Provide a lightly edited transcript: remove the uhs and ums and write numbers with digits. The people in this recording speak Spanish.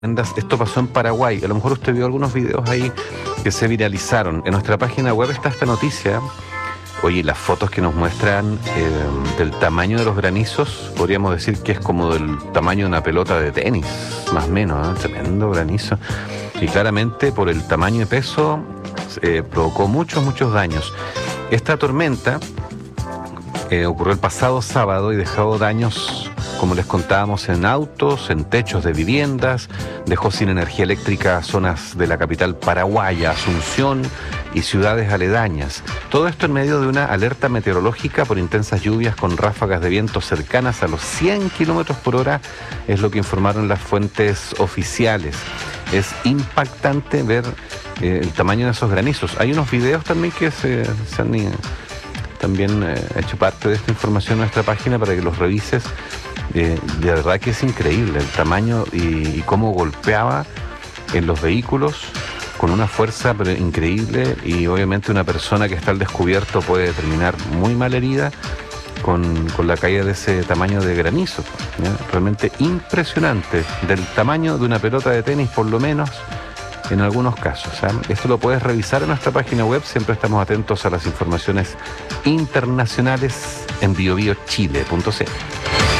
Esto pasó en Paraguay. A lo mejor usted vio algunos videos ahí que se viralizaron. En nuestra página web está esta noticia. Oye, las fotos que nos muestran del tamaño de los granizos, podríamos decir que es como del tamaño de una pelota de tenis, más o menos, ¿eh? Tremendo granizo. Y claramente por el tamaño y peso provocó muchos daños. Esta tormenta ocurrió el pasado sábado y dejó daños, como les contábamos, en autos, en techos de viviendas, dejó sin energía eléctrica zonas de la capital paraguaya, Asunción y ciudades aledañas. Todo esto en medio de una alerta meteorológica por intensas lluvias con ráfagas de viento cercanas a los 100 kilómetros por hora, es lo que informaron las fuentes oficiales. Es impactante ver el tamaño de esos granizos. Hay unos videos también que se han también hecho parte de esta información en nuestra página para que los revises. De verdad que es increíble el tamaño y cómo golpeaba en los vehículos con una fuerza pero increíble, y obviamente una persona que está al descubierto puede terminar muy mal herida con la caída de ese tamaño de granizo, ¿ya? Realmente impresionante, del tamaño de una pelota de tenis por lo menos en algunos casos, ¿eh? Esto lo puedes revisar en nuestra página web. Siempre estamos atentos a las informaciones internacionales en biobiochile.cl.